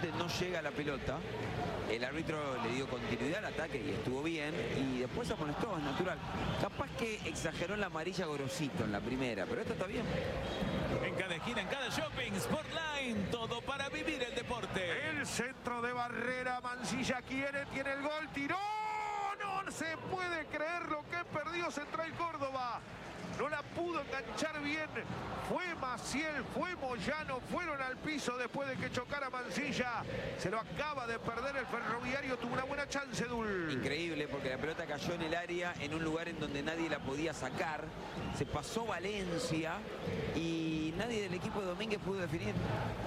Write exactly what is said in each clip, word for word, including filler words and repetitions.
finalmente no llega a la pelota. El árbitro le dio continuidad al ataque y estuvo bien. Y después se amonestó, es natural. Capaz que exageró en la amarilla Gorosito en la primera, pero esto está bien. En cada esquina, en cada shopping, Sportline, todo para vivir el deporte. El centro de Barrera, Mansilla quiere, tiene el gol, tiró. No se puede creer lo que perdió Central Córdoba. No la pudo enganchar bien. Fue Maciel, fue Moyano, fueron al piso después de que chocara Mansilla. Se lo acaba de perder el Ferroviario, tuvo una buena chance, Dul. Increíble, porque la pelota cayó en el área, en un lugar en donde nadie la podía sacar. Se pasó Valencia y nadie del equipo de Domínguez pudo definir.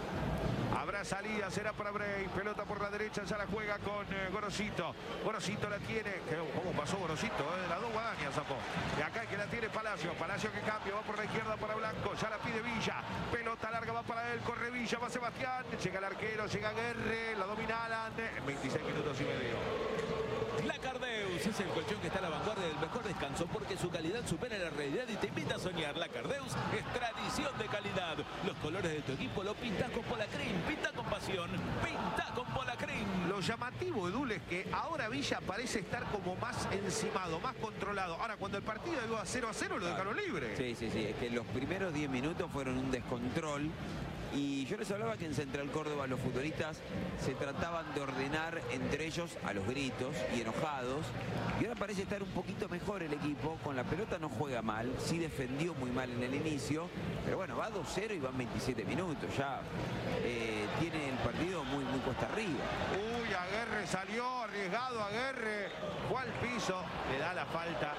Habrá salida, será para Bray. Pelota por la derecha, ya la juega con eh, Gorosito. Gorosito la tiene. ¿Cómo pasó Gorosito? Eh? De las dos guadañas, Zapo. Y acá el que la tiene Palacio. Palacio que cambia, va por la izquierda para Blanco. Ya la pide Villa. Pelota larga va para él. Corre Villa, va Sebastián. Llega el arquero, llega Guerre. La domina Alan. En veintiséis minutos y medio. La Cardeus es el colchón que está a la vanguardia del mejor descanso porque su calidad supera la realidad y te invita a soñar. La Cardeus es tradición de calidad. Los colores de tu equipo lo pintas con Polacrim. Pinta con pasión. Pinta con Polacrim. Lo llamativo, Edul, es que ahora Villa parece estar como más encimado, más controlado. Ahora, cuando el partido iba a cero a cero, lo dejaron libre. Sí, sí, sí. Es que los primeros diez minutos fueron un descontrol. Y yo les hablaba que en Central Córdoba los futbolistas se trataban de ordenar entre ellos a los gritos y enojados. Y ahora parece estar un poquito mejor el equipo. Con la pelota no juega mal, sí defendió muy mal en el inicio. Pero bueno, va dos cero y van veintisiete minutos. Ya eh, tiene el partido muy, muy cuesta arriba. Uy, Aguerre salió, arriesgado Aguerre. Fue al piso, le da la falta.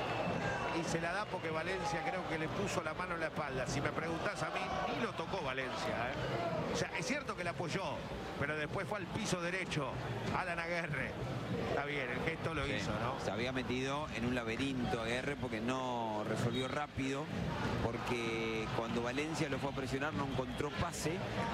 Y se la da porque Valencia creo que le puso la mano en la espalda. Si me preguntás a mí, ni lo tocó Valencia, ¿eh? O sea, es cierto que la apoyó, pero después fue al piso derecho. Alan Aguerre. Está bien, el gesto lo sí, hizo, ¿no? Se había metido en un laberinto Aguerre porque no resolvió rápido. Porque cuando Valencia lo fue a presionar no encontró pase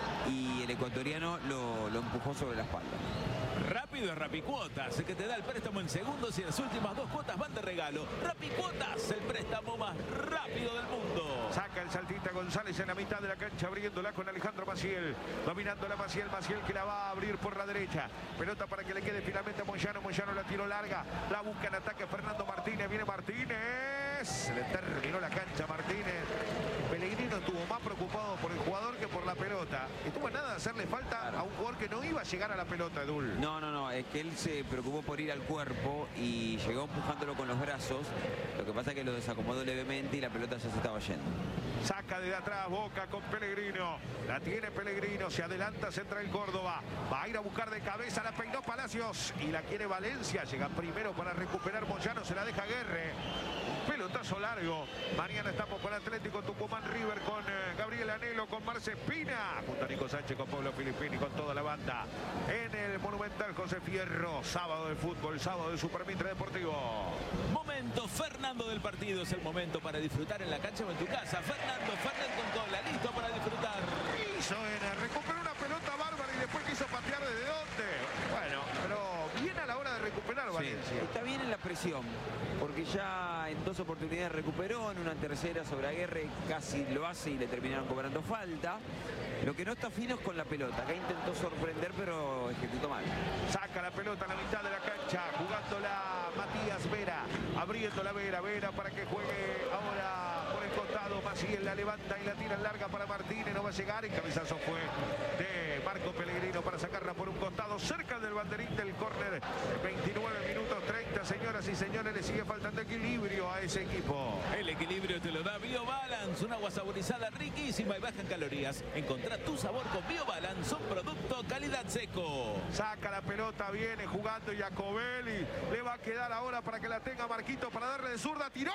y el ecuatoriano lo, lo empujó sobre la espalda. Rápido es Rapicuotas, el que te da el préstamo en segundos y las últimas dos cuotas van de regalo. Rapicuotas, el préstamo más rápido del mundo. Saca el saltita González en la mitad de la cancha, abriéndola con Alejandro Maciel. Dominándola Maciel, Maciel que la va a abrir por la derecha. Pelota para que le quede finalmente a Moyano. Moyano la tiró larga. La busca en ataque Fernando Martínez. Viene Martínez. Se le terminó la cancha Martínez. Pellegrino estuvo más preocupado por el jugador que por la pelota. Estuvo nada de hacerle falta claro. a un jugador que no iba a llegar a la pelota, Edul. No, no, no. Es que él se preocupó por ir al cuerpo y llegó empujándolo con los brazos. Lo que pasa es que lo desacomodó levemente y la pelota ya se estaba yendo. Saca de atrás Boca con Pellegrino. La tiene Pellegrino. Se adelanta Central Córdoba. Va a ir a buscar de cabeza. La peinó Palacios. Y la quiere Valencia. Llega primero para recuperar Moyano. Se la deja Guerre. Un pelotazo largo. Mañana estamos con Atlético Tucumán River. Con eh, Gabriel Anhelo. Con Marce Espina. Junto a Nico Sánchez. Con Pablo Filippini. Con toda la banda. En el Monumental José Fierro. Sábado de fútbol. Sábado de Supermitre Deportivo. Momento Fernando del partido. Es el momento para disfrutar en la cancha o en tu casa. Fernando Fernández con cola, listo para disfrutar. Hizo en recuperó una pelota bárbara y después quiso patear desde dónde. Bueno, pero bien a la hora de recuperar Valencia. Sí, está bien en la presión, porque ya en dos oportunidades recuperó, en una tercera sobre Aguerre casi lo hace y le terminaron cobrando falta. Lo que no está fino es con la pelota. Acá intentó sorprender, pero ejecutó mal. Saca la pelota a la mitad de la cancha, jugándola Matías Vera, abriendo la Vera, Vera para que juegue ahora por el costado. Maciel la levanta y la tira en larga para Martínez, no va a llegar. El cabezazo fue de Marco Pellegrino para sacarla por un costado, cerca del banderín del córner. veintinueve minutos treinta, señoras y señores, le sigue faltando equilibrio a ese equipo. El equilibrio te lo da BioBalance, un agua saborizada riquísima y baja en calorías. Encontrá tu sabor con BioBalance, un producto calidad seco. Saca la pelota, viene jugando Jacobelli. Le va a quedar ahora para que la tenga Marquito para darle de zurda. ¡Tiró!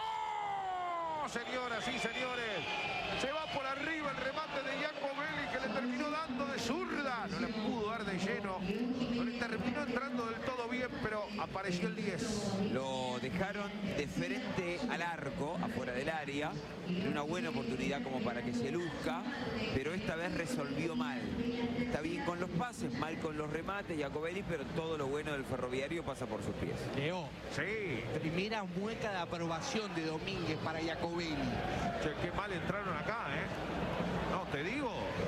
Señoras y señores, se va por arriba el remate de Jacobelli que le terminó dando de zurda. No le pudo dar de lleno. No le terminó entrando del todo bien, pero apareció el diez. Lo dejaron de frente al arco, afuera del área. Era una buena oportunidad como para que se luzca, pero esta vez resolvió mal. Está bien con los pases, mal con los remates, Jacobelli, pero todo lo bueno del Ferroviario pasa por sus pies. Leo, sí. Primera mueca de aprobación de Domínguez para Jacobelli. Che, qué mal entraron acá, ¿eh? No, te digo,